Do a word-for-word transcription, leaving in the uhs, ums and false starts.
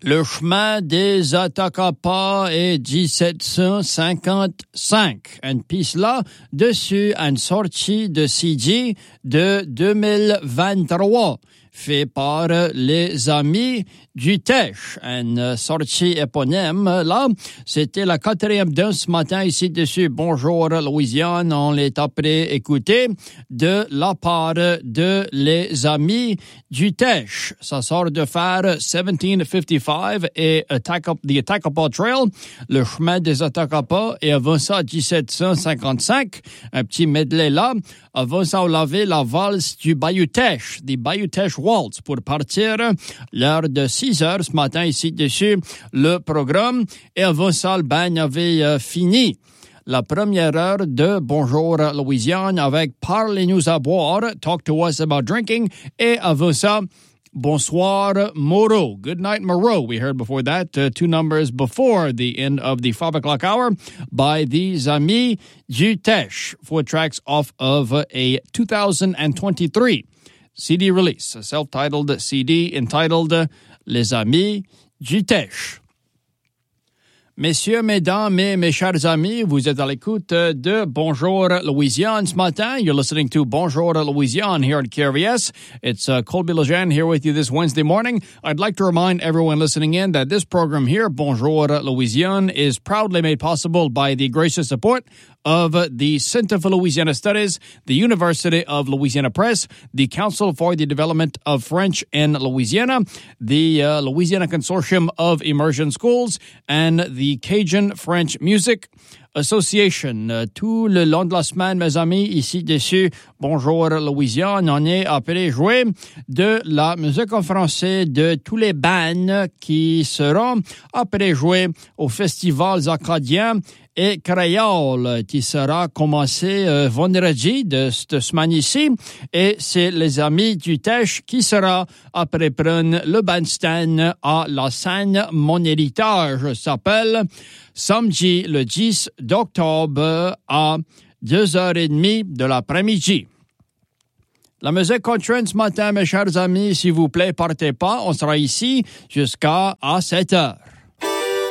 Le chemin des Atacama est dix-sept cent cinquante-cinq. Une piste là, dessus, une sortie de C D de deux mille vingt-trois, fait par les amis du Teche. Une sortie éponyme, là, c'était la quatrième d'un ce matin ici dessus. Bonjour Louisiane, on l'est après écouté de la part de les amis du Teche. Ça sort de faire dix-sept cinquante-cinq et Atacapa, the Atacapa Trail, le chemin des Atacapa, et avant ça, dix-sept cent cinquante-cinq, un petit medley là. Avant ça, on avait la valse du Bayou Teche, the Bayou Teche Waltz, pour partir l'heure de six heures ce matin ici dessus le programme. Et avant ça, le bagne avait euh, fini la première heure de Bonjour Louisiane avec Parlez-nous à boire, Talk to us about drinking. Et avant ça, Bonsoir Moreau. Good night Moreau. We heard before that uh, two numbers before the end of the five o'clock hour by the Amis du Teche. Four tracks off of uh, a two thousand twenty-three C D release, a self-titled C D entitled uh, Les Amis du Teche. Messieurs, mesdames et mes chers amis, vous êtes à l'écoute de Bonjour Louisiane ce matin. You're listening to Bonjour Louisiane here at K R V S. It's uh, Colby Lejeune here with you this Wednesday morning. I'd like to remind everyone listening in that this program here, Bonjour Louisiane, is proudly made possible by the gracious support of the Center for Louisiana Studies, the University of Louisiana Press, the Council for the Development of French in Louisiana, the uh, Louisiana Consortium of Immersion Schools, and the Cajun French Music Association. Euh, tout le long de la semaine, mes amis, ici dessus, Bonjour Louisiane, on est appelé jouer de la musique en français de tous les bands qui seront appelés jouer aux festivals acadiens et créoles qui sera commencé euh, vendredi de cette semaine ici. Et c'est les amis du Teche qui sera après prendre le bandstand à la scène Mon Héritage s'appelle samedi le dix octobre à deux heures trente de l'après-midi. La musique continue ce matin, mes chers amis. S'il vous plaît, partez pas. On sera ici jusqu'à sept heures.